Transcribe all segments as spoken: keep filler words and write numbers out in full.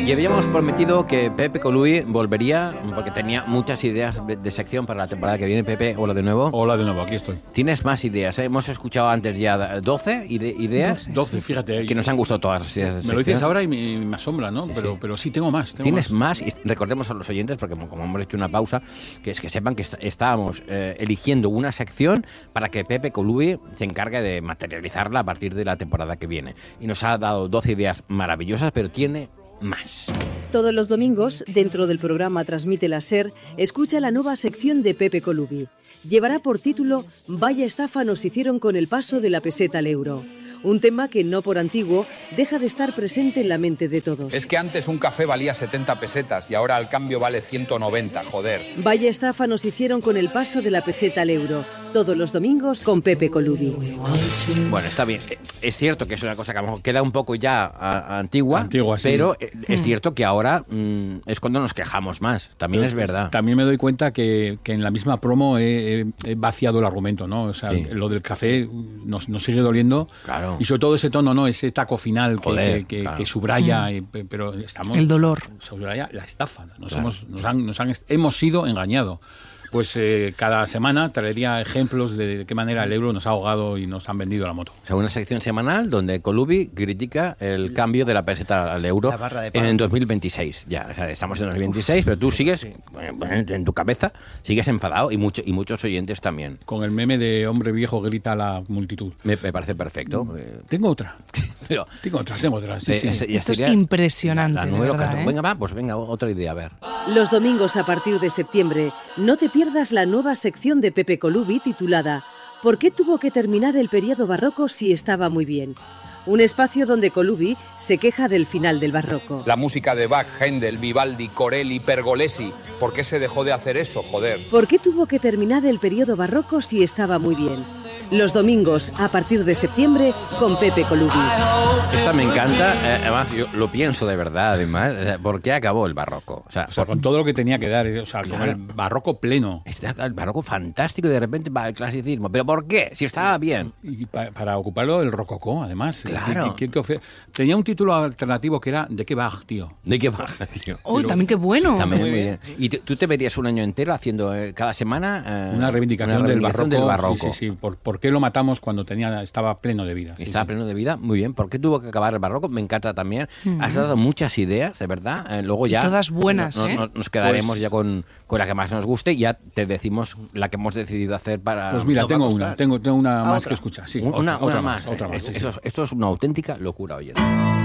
Y habíamos prometido que Pepe Colubi volvería, porque tenía muchas ideas de, de sección para la temporada que viene. Pepe, hola de nuevo. Hola de nuevo, aquí estoy. Tienes más ideas, ¿eh? Hemos escuchado antes ya doce ide- ideas. doce, fíjate. Que nos han gustado todas. Me lo dices ahora y me, me asombra, ¿no? Pero, sí. pero sí, tengo más. Tengo Tienes más. más, y recordemos a los oyentes, porque como, como hemos hecho una pausa, que es que sepan que est- estábamos eh, eligiendo una sección para que Pepe Colubi se encargue de materializarla a partir de la temporada que viene. Y nos ha dado doce ideas maravillosas, pero tiene más. Todos los domingos, dentro del programa Transmite la SER, escucha la nueva sección de Pepe Colubi. Llevará por título Vaya estafa nos hicieron con el paso de la peseta al euro. Un tema que, no por antiguo, deja de estar presente en la mente de todos. Es que antes un café valía setenta pesetas y ahora al cambio vale ciento noventa, joder. Vaya estafa nos hicieron con el paso de la peseta al euro. Todos los domingos con Pepe Colubi. Bueno, está bien. Es cierto que es una cosa que a lo mejor queda un poco ya a, a antigua, Antigua, sí. pero es Mm. cierto que ahora mmm, es cuando nos quejamos más. También Pero es verdad. También me doy cuenta que, que en la misma promo he, he- he vaciado el argumento, ¿no? O sea, Sí. lo del café nos, nos sigue doliendo. Claro. Y sobre todo ese tono, ¿no? Ese taco final que, Joder, que, que- claro. que subraya, y- pe- pero estamos... El dolor. Subraya la estafa. Nos, Claro. hemos, nos, han, nos han, hemos sido engañados. Pues eh, cada semana traería ejemplos de, de qué manera el euro nos ha ahogado y nos han vendido la moto. O sea, una sección semanal donde Colubi critica el cambio de la peseta al euro La barra de pan. en el dos mil veintiséis. Ya, o sea, estamos en dos mil veintiséis, pero tú sigues, sí. bueno, en tu cabeza, sigues enfadado y, mucho, y muchos oyentes también. Con el meme de hombre viejo grita a la multitud. Me, me parece perfecto. eh, Tengo otra. Pero, Tengo otra, tengo otra. Sí, eh, sí. ese- ya Esto es sería impresionante, La, la de número verdad, catorce. ¿eh? Venga, va, pues venga, otra idea, a ver. Los domingos a partir de septiembre, no te pierdas la nueva sección de Pepe Colubi titulada ¿Por qué tuvo que terminar el periodo barroco si estaba muy bien? Un espacio donde Colubi se queja del final del barroco. La música de Bach, Händel, Vivaldi, Corelli, Pergolesi. ¿Por qué se dejó de hacer eso, joder? ¿Por qué tuvo que terminar el periodo barroco si estaba muy bien? Los domingos a partir de septiembre con Pepe Colubi. Esta me encanta, eh, además yo lo pienso de verdad, además. O sea, ¿por qué acabó el barroco? O sea, O sea, por- con todo lo que tenía que dar, o sea, con Claro. el barroco pleno. está el barroco fantástico y de repente va el clasicismo. ¿Pero por qué? Si estaba bien. Y pa- para ocuparlo del rococó, además. Claro. ¿Qué- qué- qué ofe- Tenía un título alternativo que era ¿De qué Bach, tío? ¿De qué baja, tío? Uy, también qué bueno. También muy muy bien. bien. ¿Y te- tú te verías un año entero haciendo eh, cada semana eh, Una reivindicación, una del, reivindicación barroco, del barroco? Sí, sí, sí. ¿Por, por qué lo matamos cuando tenía, estaba pleno de vida? Sí, Estaba sí. pleno de vida, muy bien. ¿Por qué tuvo que acabar el barroco? Me encanta también. Has dado muchas ideas, de verdad. Eh, luego ya. todas buenas, no- no- ¿eh? no- Nos quedaremos Pues- ya con, con la que más nos guste y ya te decimos la que hemos decidido hacer para. Pues mira, Nos va a tengo costar. una, tengo, tengo una Ah, más otra. que escuchar. Sí, una, otra, una otra más. otra más, Esto, sí, sí. esto es- esto es una auténtica locura, oye.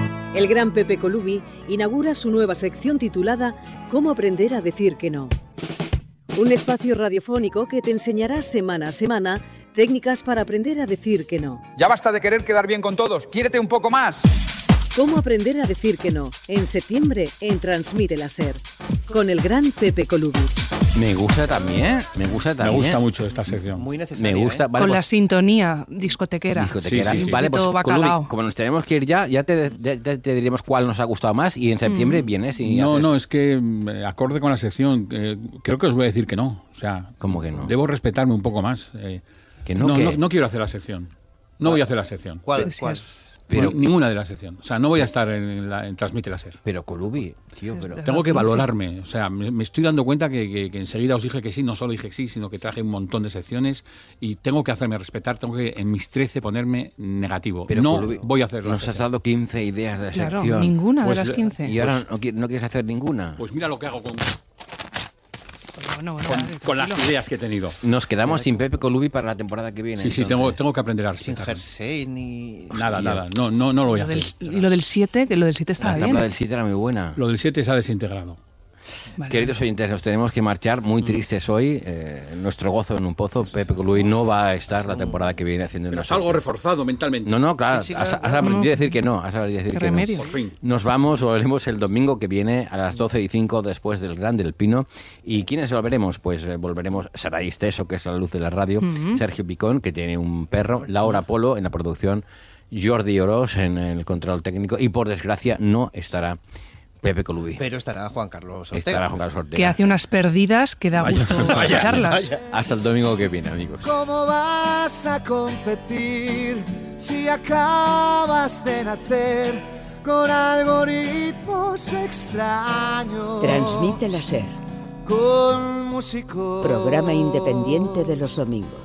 El gran Pepe Colubi inaugura su nueva sección titulada ¿Cómo aprender a decir que no? Un espacio radiofónico que te enseñará semana a semana técnicas para aprender a decir que no. Ya basta de querer quedar bien con todos. Quiérete un poco más. ¿Cómo aprender a decir que no? En septiembre en Transmite la SER. Con el gran Pepe Colubi. Me gusta también, me gusta Me también. gusta mucho esta sección. Muy Me necesario. gusta, ¿eh? vale, Con la pues, sintonía discotequera. discotequera. Sí, sí, sí. Vale, pues Un poquito Colubi, bacalao. como nos tenemos que ir ya, ya te, ya- ya te diremos cuál nos ha gustado más y en septiembre vienes y No, haces- no, es que mm, acorde con la sección, eh, creo que os voy a decir que no. O sea, ¿Cómo que no? debo respetarme un poco más. eh. Que no, no, que- no, no quiero hacer la sección. No voy a hacer la sección. ¿Cuál? Sí, ¿Cuál? es- Pero- Ni- ninguna de la sección. O sea, no voy a estar en, la, en Transmite la SER. Pero Colubi, tío, pero... Tengo que valorarme. O sea, me, me estoy dando cuenta que, que- que enseguida os dije que sí, no solo dije que sí, sino que traje un montón de secciones y tengo que hacerme respetar, tengo que en mis trece ponerme negativo. pero no Colubi, voy a hacer la Nos has sección. dado quince ideas de Claro, sección. ninguna Pues, de las quince. Y ahora no, qui- no quieres hacer ninguna. Pues mira lo que hago con, Bueno, bueno, con, vale, con las tranquilo. ideas que he tenido. Nos quedamos sin Pepe Colubi para la temporada que viene. Sí, sí, entonces. tengo, tengo que aprender a Sin respetar. jersey ni... Nada, Hostia. nada. No, no, no lo voy a Lo del, hacer. y lo del siete, que lo del siete La estaba tabla bien. del siete era muy buena. Lo del siete se ha desintegrado. Vale. Queridos oyentes, nos tenemos que marchar muy tristes hoy. Eh, nuestro gozo en un pozo. Pepe Colubi no va a estar la temporada que viene haciendo Pero una salgo reforzado mentalmente. No, no, claro. Sí, sí, has, claro, has claro. aprendido No. a decir que no. Has aprendido a decir Qué que remedio. no. Por fin. Nos vamos, volveremos el domingo que viene a las doce y cinco después del Gran del Pino. ¿Y quiénes volveremos? Pues eh, volveremos Saray Esteso, que es la luz de la radio, Sergio Picón, que tiene un perro, Laura Polo en la producción, Jordi Oroz en el control técnico y por desgracia no estará Pepe Colubi. Pero estará Juan Carlos Ortega. Estará Juan Carlos Ortega. Que hace unas perdidas que da gusto escucharlas. Hasta el domingo que viene, amigos. ¿Cómo vas a competir si acabas de nacer con algoritmos extraños. Transmite la SER. Con músicos. Programa independiente de los domingos.